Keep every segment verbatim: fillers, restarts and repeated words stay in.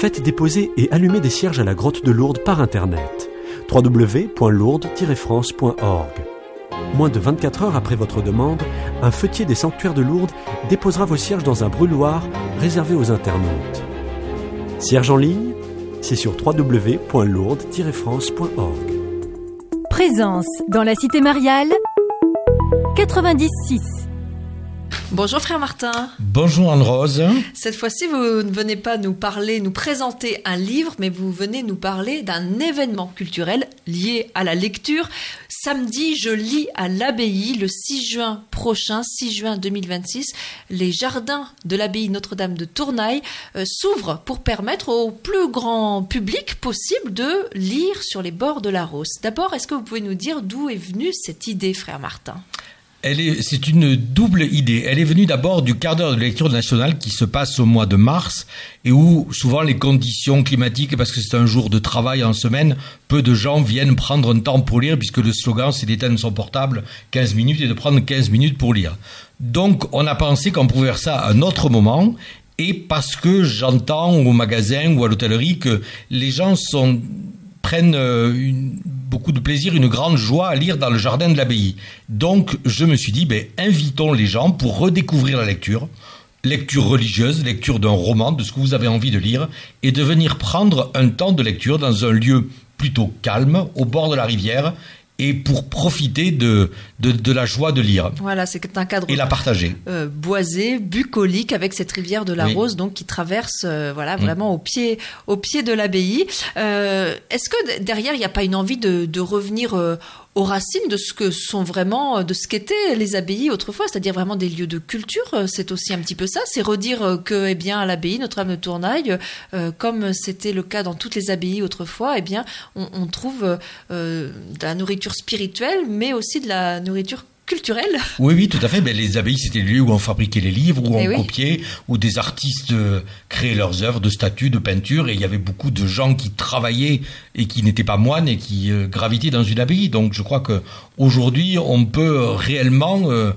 Faites déposer et allumer des cierges à la grotte de Lourdes par Internet. w w w point lourdes tiret france point org. Moins de vingt-quatre heures après votre demande, un fêtier des sanctuaires de Lourdes déposera vos cierges dans un brûloir réservé aux internautes. Cierges en ligne, c'est sur w w w point lourdes tiret france point org. Présence dans la cité mariale quatre-vingt-dix six. Bonjour frère Martin. Bonjour Anne-Rose. Cette fois-ci, vous ne venez pas nous parler, nous présenter un livre, mais vous venez nous parler d'un événement culturel lié à la lecture. Samedi, je lis à l'abbaye le six juin prochain, six juin deux mille vingt-six. Les jardins de l'abbaye Notre-Dame de Tournaille euh, s'ouvrent pour permettre au plus grand public possible de lire sur les bords de la Rose. D'abord, est-ce que vous pouvez nous dire d'où est venue cette idée, frère Martin ? Elle est, c'est une double idée. Elle est venue d'abord du quart d'heure de lecture nationale qui se passe au mois de mars et où souvent les conditions climatiques, parce que c'est un jour de travail en semaine, peu de gens viennent prendre un temps pour lire puisque le slogan c'est d'éteindre son portable quinze minutes et de prendre quinze minutes pour lire. Donc on a pensé qu'on pouvait faire ça à un autre moment et parce que j'entends au magasin ou à l'hôtellerie que les gens sont... prennent une, beaucoup de plaisir, une grande joie à lire dans le jardin de l'abbaye. Donc, je me suis dit, ben, invitons les gens pour redécouvrir la lecture, lecture religieuse, lecture d'un roman, de ce que vous avez envie de lire, et de venir prendre un temps de lecture dans un lieu plutôt calme, au bord de la rivière, et pour profiter de, de, de la joie de lire. Voilà, c'est un cadre et la partager. Euh, boisé, bucolique, avec cette rivière de la oui. Rose, donc qui traverse, euh, voilà, vraiment mmh. au pied, au pied de l'abbaye. Euh, est-ce que derrière, il n'y a pas une envie de, de revenir euh, aux racines de ce que sont vraiment, de ce qu'étaient les abbayes autrefois, c'est-à-dire vraiment des lieux de culture? C'est aussi un petit peu ça, c'est redire que, eh bien, à l'abbaye Notre-Dame de Tournaille, euh, comme c'était le cas dans toutes les abbayes autrefois, eh bien, on, on trouve euh, de la nourriture spirituelle, mais aussi de la nourriture culturelle. Oui, oui, tout à fait. Ben, les abbayes, c'était le lieu où on fabriquait les livres, où et on oui. copiait, où des artistes créaient leurs œuvres de statues, de peinture, et il y avait beaucoup de gens qui travaillaient et qui n'étaient pas moines et qui euh, gravitaient dans une abbaye. Donc, je crois que aujourd'hui, on peut réellement euh,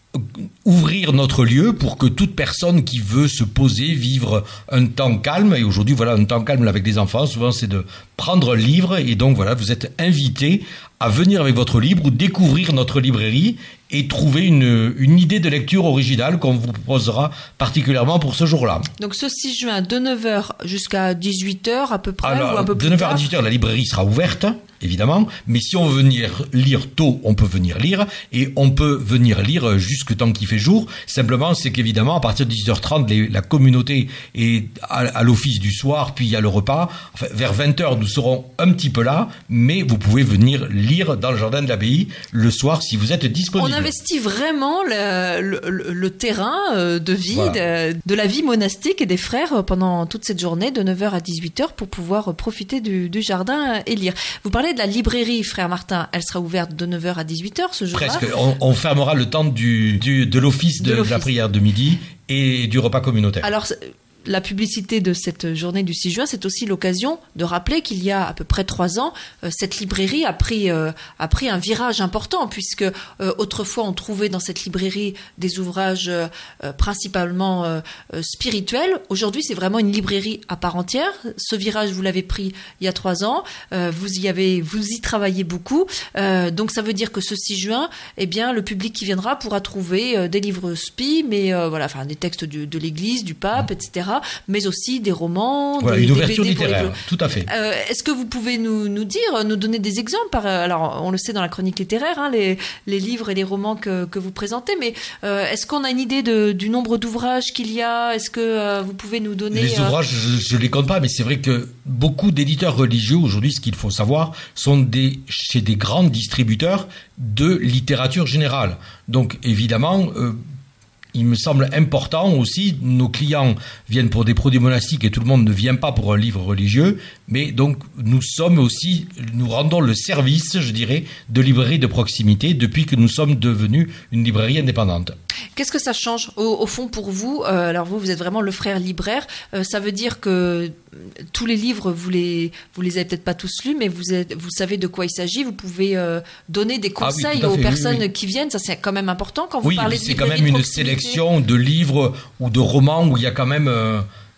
ouvrir notre lieu pour que toute personne qui veut se poser, vivre un temps calme, et aujourd'hui, voilà, un temps calme avec les enfants, souvent, c'est de prendre un livre, et donc, voilà, vous êtes invités à venir avec votre livre ou découvrir notre librairie et trouver une, une idée de lecture originale qu'on vous proposera particulièrement pour ce jour-là. Donc ce six juin, de neuf heures jusqu'à dix-huit heures à peu près. Alors, ou un peu plus de neuf heures tard. à dix-huit heures, la librairie sera ouverte, évidemment, mais si on veut venir lire tôt, on peut venir lire, et on peut venir lire jusque tant qu'il fait jour. Simplement, c'est qu'évidemment, à partir de dix-huit heures trente, les, la communauté est à, à l'office du soir, puis il y a le repas. Enfin, vers vingt heures, nous serons un petit peu là, mais vous pouvez venir lire dans le jardin de l'abbaye le soir si vous êtes disponible. On investit vraiment le, le, le terrain de vie, voilà. de, de la vie monastique et des frères pendant toute cette journée de neuf heures à dix-huit heures pour pouvoir profiter du, du jardin et lire. Vous parlez de la librairie, frère Martin, elle sera ouverte de neuf heures à dix-huit heures ce jour-là. Presque, on, on fermera le temps du, du, de l'office de, de, l'office. de la prière de midi et du repas communautaire. Alors, la publicité de cette journée du six juin, c'est aussi l'occasion de rappeler qu'il y a à peu près trois ans, euh, cette librairie a pris, euh, a pris un virage important, puisque euh, autrefois on trouvait dans cette librairie des ouvrages euh, principalement euh, spirituels. Aujourd'hui, c'est vraiment une librairie à part entière. Ce virage, vous l'avez pris il y a trois ans. Euh, vous y avez, vous y travaillez beaucoup. Euh, donc ça veut dire que ce six juin, eh bien, le public qui viendra pourra trouver euh, des livres spi, mais euh, voilà, enfin des textes de, de l'Église, du pape, et cetera, mais aussi des romans, voilà, des, une ouverture des B D littéraire, pour les... tout à fait. Euh, est-ce que vous pouvez nous, nous dire, nous donner des exemples par, alors, on le sait dans la chronique littéraire, hein, les, les livres et les romans que, que vous présentez, mais euh, est-ce qu'on a une idée de, du nombre d'ouvrages qu'il y a? Est-ce que euh, vous pouvez nous donner... Les ouvrages, euh... je ne les compte pas, mais c'est vrai que beaucoup d'éditeurs religieux, aujourd'hui, ce qu'il faut savoir, sont des, chez des grands distributeurs de littérature générale. Donc, évidemment... Euh, il me semble important aussi, nos clients viennent pour des produits monastiques et tout le monde ne vient pas pour un livre religieux, mais donc nous sommes aussi, nous rendons le service, je dirais, de librairie de proximité depuis que nous sommes devenus une librairie indépendante. Qu'est-ce que ça change au, au fond pour vous? euh, Alors vous, vous êtes vraiment le frère libraire. Euh, ça veut dire que tous les livres, vous les, vous les avez peut-être pas tous lus, mais vous, êtes, vous savez de quoi il s'agit. Vous pouvez euh, donner des conseils ah oui, aux fait, personnes oui, oui. qui viennent. Ça, c'est quand même important quand vous oui, parlez de c'est quand même une sélection de livres ou de romans où il y a quand même... Euh,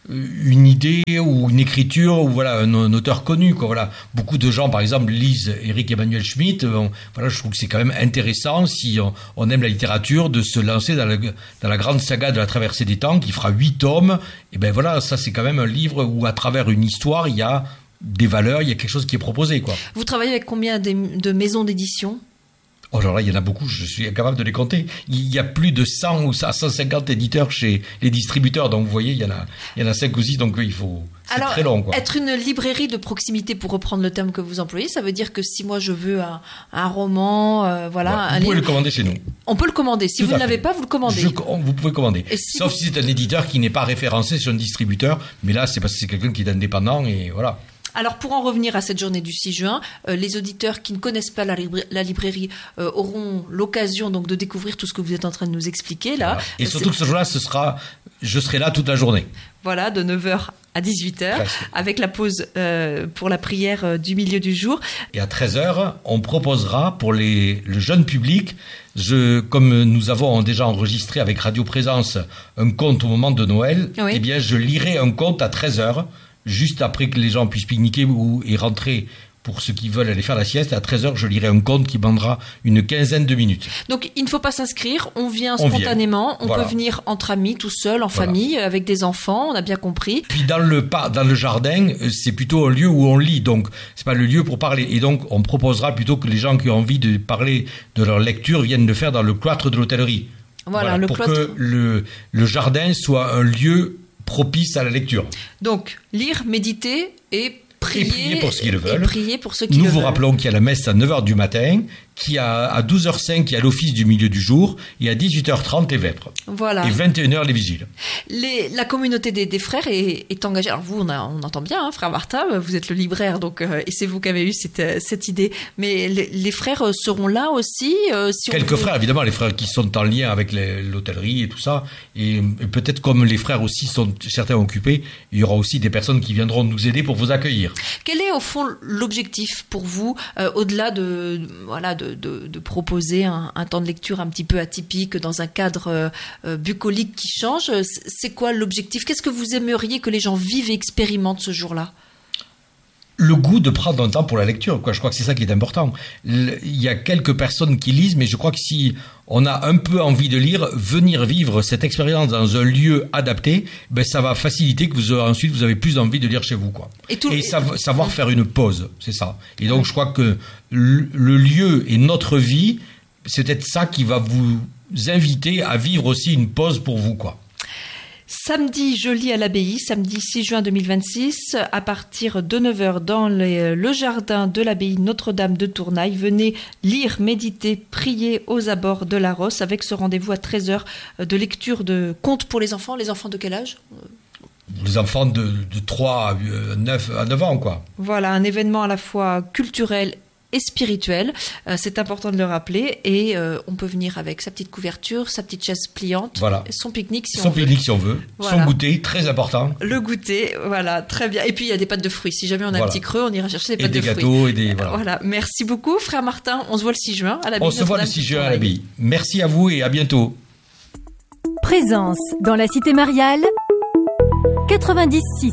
une idée ou une écriture ou voilà un, un auteur connu quoi. Voilà, beaucoup de gens par exemple lisent Éric Emmanuel Schmitt. On, voilà, je trouve que c'est quand même intéressant si on, on aime la littérature de se lancer dans la, dans la grande saga de la traversée des temps qui fera huit tomes. Et ben voilà, ça c'est quand même un livre où à travers une histoire il y a des valeurs, il y a quelque chose qui est proposé quoi. Vous travaillez avec combien de, de maisons d'édition ? Oh, genre là, il y en a beaucoup, je suis incapable de les compter. Il y a plus de cent ou cent cinquante éditeurs chez les distributeurs, donc vous voyez, il y en a, il y en a cinq ou six, donc il faut... C'est Alors, très long, quoi. Être une librairie de proximité, pour reprendre le terme que vous employez, ça veut dire que si moi je veux un, un roman, euh, voilà... Ouais, un vous pouvez livre, le commander chez nous. On peut le commander. Si Tout vous ne à l'avez fait. pas, vous le commandez. Je, vous pouvez commander. Et si Sauf vous- si c'est un éditeur qui n'est pas référencé sur un distributeur, mais là, c'est parce que c'est quelqu'un qui est indépendant, et voilà. Alors, pour en revenir à cette journée du six juin, euh, les auditeurs qui ne connaissent pas la, libra- la librairie euh, auront l'occasion donc de découvrir tout ce que vous êtes en train de nous expliquer là. Voilà. Et Euh, surtout que c'est- ce jour-là, ce sera, je serai là toute la journée. Voilà, de neuf heures à dix-huit heures, Presque. avec la pause euh, pour la prière euh, du milieu du jour. Et à treize heures, on proposera pour les, le jeune public, je, comme nous avons déjà enregistré avec Radio Présence un conte au moment de Noël, Oui. eh bien, je lirai un conte à treize heures, juste après que les gens puissent pique-niquer ou, et rentrer pour ceux qui veulent aller faire la sieste. À treize heures, je lirai un conte qui prendra une quinzaine de minutes. Donc, il ne faut pas s'inscrire, on vient On vient. spontanément, on Voilà. peut venir entre amis, tout seul, en Voilà. famille, avec des enfants, on a bien compris. Puis dans le par- dans le jardin, euh, c'est plutôt un lieu où on lit, donc c'est pas le lieu pour parler. Et donc on proposera plutôt que les gens qui ont envie de parler de leur lecture viennent le faire dans le cloître de l'hôtellerie. Voilà, le pour cloître. que le le jardin soit un lieu propice à la lecture. Donc, lire, méditer et prier. Et prier pour ceux qui le et veulent. prier pour ceux qui Nous le vous veulent. rappelons qu'il y a la messe à neuf heures du matin, qu'il y a à douze heures cinq, il y a l'office du milieu du jour, et à dix-huit heures trente, les vêpres. Voilà. Et vingt et une heures, les vigiles. Les, la communauté des, des frères est, est engagée. Alors vous, on, a, on entend bien, hein, frère Martin, vous êtes le libraire, donc euh, et c'est vous qui avez eu cette, euh, cette idée. Mais les, les frères euh, seront là aussi. Euh, si on Quelques veut- frères, évidemment, les frères qui sont en lien avec les- l'hôtellerie et tout ça. Et, et peut-être comme les frères aussi sont certains occupés, il y aura aussi des personnes qui viendront nous aider pour vous accueillir. Quel est au fond l'objectif pour vous, euh, au-delà de, voilà, de, de, de proposer un, un temps de lecture un petit peu atypique dans un cadre euh, euh, bucolique qui change? C'est quoi l'objectif? Qu'est-ce que vous aimeriez que les gens vivent et expérimentent ce jour-là? Le goût de prendre un temps pour la lecture, quoi. Je crois que c'est ça qui est important. Le- Il y a quelques personnes qui lisent, mais je crois que si on a un peu envie de lire, venir vivre cette expérience dans un lieu adapté, ben ça va faciliter que vous aurez- ensuite vous avez plus envie de lire chez vous, quoi. Et tout- Et sav- savoir faire une pause, c'est ça. Et donc je crois que le, le lieu et notre vie, c'est peut-être ça qui va vous inviter à vivre aussi une pause pour vous, quoi. Samedi, je lis à l'abbaye, samedi six juin deux mille vingt-six, à partir de neuf heures dans les- le jardin de l'abbaye Notre-Dame de Tournaille. Venez lire, méditer, prier aux abords de la Rosse avec ce rendez-vous à treize heures de lecture de contes pour les enfants. Les enfants de quel âge? Les enfants de, de trois à neuf, à neuf ans, quoi. Voilà, un événement à la fois culturel et spirituel. Euh, c'est important de le rappeler. Et euh, on peut venir avec sa petite couverture, sa petite chaise pliante, Voilà. son pique-nique si Son on veut. pique-nique si on veut, Voilà. son goûter, très important. Le goûter, voilà, très bien. Et puis il y a des pâtes de fruits. Si jamais on a Voilà. un petit creux, on ira chercher des Et pâtes des de fruits. gâteaux et des... Voilà. Voilà, merci beaucoup, frère Martin. On se voit le six juin à l'abbaye. On se voit le Notre-Dame six de juin à Tournaille. l'abbaye. Merci à vous et à bientôt. Présence dans la cité mariale quatre-vingt-dix six.